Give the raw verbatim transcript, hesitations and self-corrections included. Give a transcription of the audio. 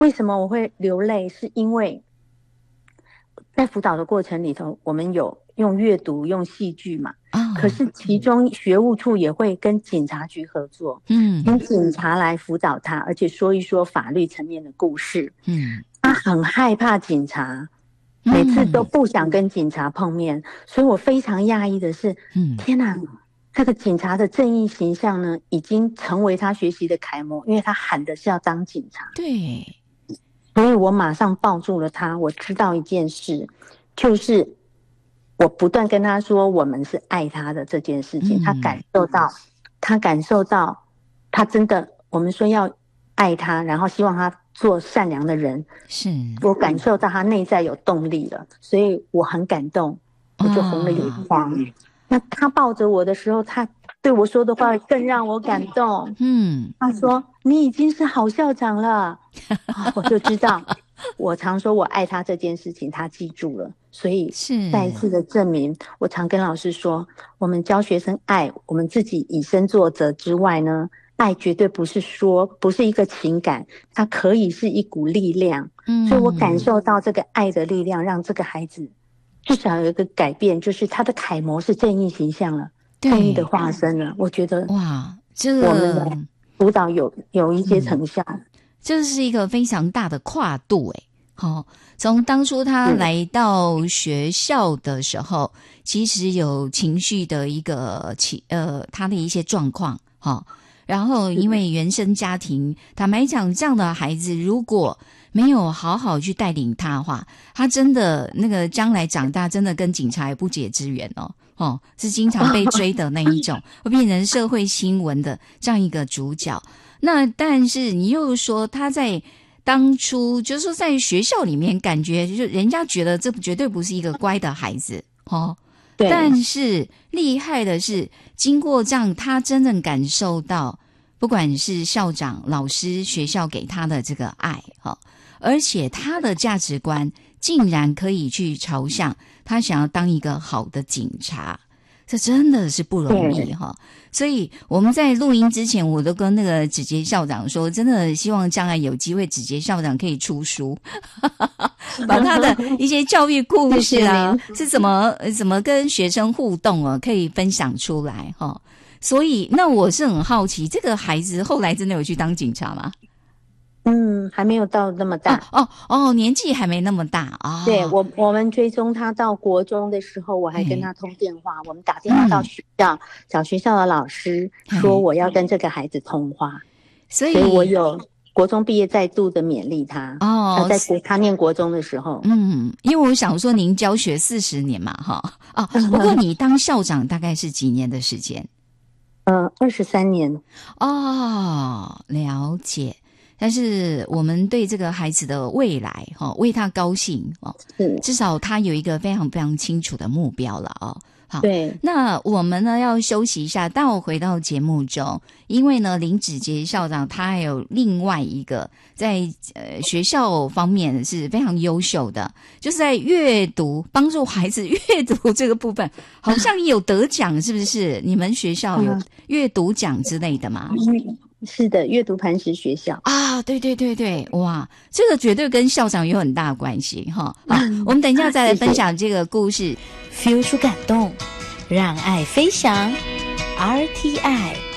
为什么我会流泪？是因为在辅导的过程里头，我们有用阅读、用戏剧嘛， 哦， 可是其中学务处也会跟警察局合作， 嗯请警察来辅导他，而且说一说法律层面的故事。 嗯他很害怕警察，每次都不想跟警察碰面，所以我非常讶异的是， 嗯， 天哪，这个警察的正义形象呢，已经成为他学习的楷模，因为他喊的是要当警察。 对， 所以我马上抱住了他。我知道一件事，就是我不断跟他说我们是爱他的这件事情， 嗯他感受到，他感受到，他真的，我们说要爱他，然后希望他做善良的人， 是我感受到他内在有动力了，所以我很感动，我就红了眼眶。哦，那他抱着我的时候，他对我说的话更让我感动。 嗯， 他说：“你已经是好校长了。”哦，我就知道，我常说我爱他这件事情，他记住了。所以是再一次的证明，我常跟老师说，我们教学生爱，我们自己以身作则之外呢，爱绝对不是说，不是一个情感，它可以是一股力量。 嗯， 所以我感受到这个爱的力量，让这个孩子至少有一个改变，就是他的楷模是正义形象了，正义的化身了。我觉得哇，这个我们的辅导有有一些成效。 嗯，这是一个非常大的跨度诶。好，从当初他来到学校的时候，其实有情绪的一个起呃他的一些状况哈，然后因为原生家庭，坦白讲，这样的孩子如果没有好好去带领他的话，他真的那个将来长大真的跟警察也不解之缘哦。哦，是经常被追的那一种，会变成社会新闻的这样一个主角。那但是你又说他在当初就是说在学校里面，感觉就人家觉得这绝对不是一个乖的孩子哦。 对， 但是厉害的是，经过这样，他真正感受到，不管是校长、老师、学校给他的这个爱哈，而且他的价值观竟然可以去朝向他想要当一个好的警察。这真的是不容易哈，所以我们在录音之前，我都跟那个子杰校长说，真的希望将来有机会，子杰校长可以出书，把他的一些教育故事啊，是怎么怎么跟学生互动啊，可以分享出来哈。所以，那我是很好奇，这个孩子后来真的有去当警察吗？ 嗯，还没有到那么大。 哦哦哦，年纪还没那么大啊。哦， 对，我我们追踪他到国中的时候，我还跟他通电话，我们打电话到学校，嗯，找学校的老师说我要跟这个孩子通话，所以，所以我有国中毕业再度的勉励他。哦，他在他念国中的时候， 嗯，因为我想说您教学四十年嘛，哈，哦，不过你当校长大概是几年的时间？ 呃，二十三年。 哦，了解。但是我们对这个孩子的未来哈，为他高兴哦，至少他有一个非常非常清楚的目标了哦。好， 对， 那我们呢要休息一下，待会回到节目中，因为呢林子杰校长他还有另外一个在呃学校方面是非常优秀的，就是在阅读帮助孩子阅读这个部分，好像有得奖，是不是？你们学校有阅读奖之类的吗？ 嗯，是的，阅读磐石学校啊，对对对对，哇，这个绝对跟校长有很大的关系哈。好，我们等一下再来分享这个故事， feel 出感动，让爱飞翔 ，R T I。